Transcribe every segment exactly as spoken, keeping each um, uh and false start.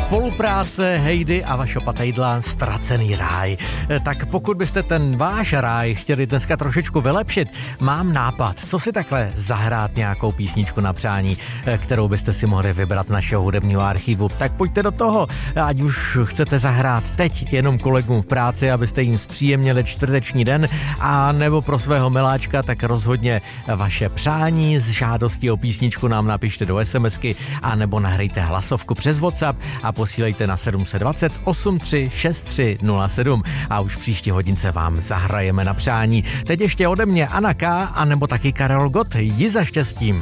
Spolupráce Heidy a Vašo Patejdla Ztracený ráj. Tak pokud byste ten váš ráj chtěli dneska trošičku vylepšit, mám nápad, co si takhle zahrát nějakou písničku na přání, kterou byste si mohli vybrat našeho hudebního archivu. Tak pojďte do toho, ať už chcete zahrát teď jenom kolegům v práci, abyste jim zpříjemnili čtvrteční den, a nebo pro svého miláčka, tak rozhodně vaše přání s žádostí o písničku nám napište do SMSky, a nebo nahrajte hlasovku přes WhatsApp a posílejte na sedm set dvacet osm tři šest tři nula sedm a už příští hodince vám zahrajeme na přání. Teď ještě ode mě Anna K. a nebo taky Karel Gott. Jdi za štěstím.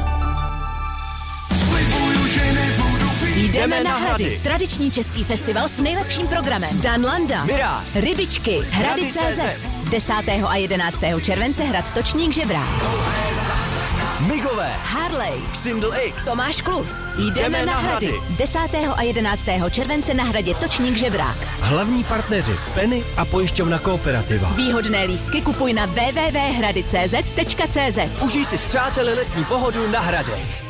Jdeme na Hrady. Tradiční český festival s nejlepším programem. Dan Landa, Mirá, Rybičky, Hrady tečka cé zet. desátého a jedenáctého července Hrad Točník Žebrák. Migové, Harley, Xindl X, Tomáš Klus. Jdeme, Jdeme na na Hrady. Hrady. desátého a jedenáctého července na Hradě Točník Žebrák. Hlavní partneři Penny a pojišťovna Kooperativa. Výhodné lístky kupuj na w w w tečka hrady tečka cé zet tečka cé zet. užij si s přáteli letní pohodu na Hradech.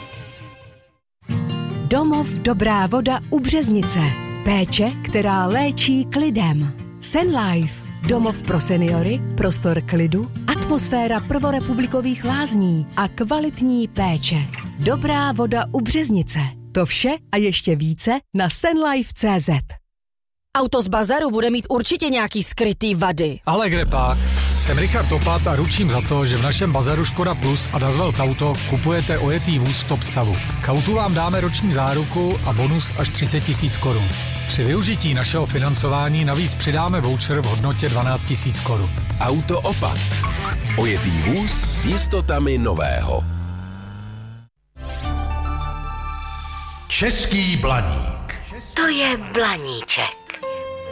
Domov Dobrá voda u Březnice. Péče, která léčí klidem. Sen Life. Domov pro seniory, prostor klidu, atmosféra prvorepublikových lázní a kvalitní péče. Dobrá voda u Březnice. To vše a ještě více na senlife tečka cé zet. Auto z bazaru bude mít určitě nějaký skrytý vady. Ale kde pak? Jsem Richard Opat a ručím za to, že v našem bazaru Škoda Plus a Dazvel Auto kupujete ojetý vůz v top stavu. K autu vám dáme roční záruku a bonus až třicet tisíc korun. Při využití našeho financování navíc přidáme voucher v hodnotě dvanáct tisíc korun. Auto Opat. Ojetý vůz s jistotami nového. Český blaník. To je blaníček.